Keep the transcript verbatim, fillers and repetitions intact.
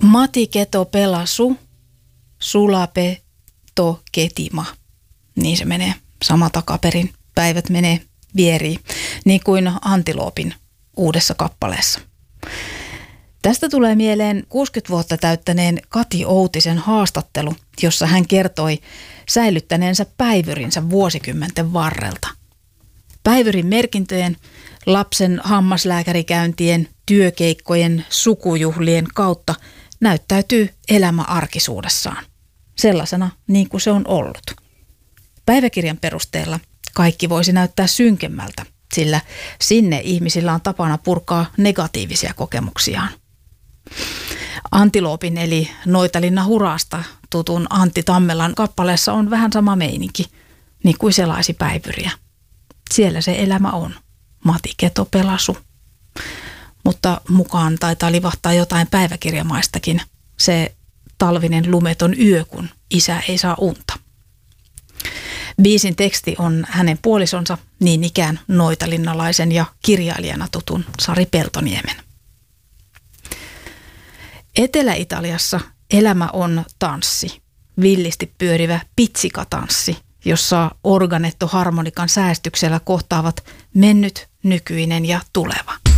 Mati keto pelasu, sulape to ketima. Niin se menee sama takaperin. Päivät menee vieriin, niin kuin Antiloopin uudessa kappaleessa. Tästä tulee mieleen kuusikymmentä vuotta täyttäneen Kati Outisen haastattelu, jossa hän kertoi säilyttäneensä päivyrinsä vuosikymmenten varrelta. Päivyrin merkintöjen, lapsen hammaslääkärikäyntien, työkeikkojen, sukujuhlien kautta näyttäytyy elämä arkisuudessaan. Sellaisena niin kuin se on ollut. Päiväkirjan perusteella kaikki voisi näyttää synkemmältä, sillä sinne ihmisillä on tapana purkaa negatiivisia kokemuksiaan. Antiloopin eli Noitalinna hurasta tutun Antti Tammelan kappaleessa on vähän sama meininki, niin kuin selaisi päivyriä. Siellä se elämä on. Mati keto pelasu. Mutta mukaan taitaa livahtaa jotain päiväkirjamaistakin. Se talvinen lumeton yö, kun isä ei saa unta. Biisin teksti on hänen puolisonsa, niin ikään noitalinnalaisen ja kirjailijana tutun Sari Peltoniemen. Etelä-Italiassa elämä on tanssi, villisti pyörivä pizzica-tanssi, jossa organettoharmonikan säästyksellä kohtaavat mennyt, nykyinen ja tuleva.